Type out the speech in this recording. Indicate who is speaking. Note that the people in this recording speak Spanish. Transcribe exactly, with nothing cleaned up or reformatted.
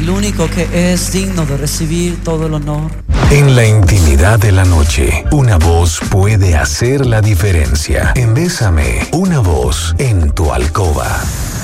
Speaker 1: el único que es digno de recibir todo el honor.
Speaker 2: En la intimidad de la noche, una voz puede hacer la diferencia. En Bésame, una voz en tu alcoba.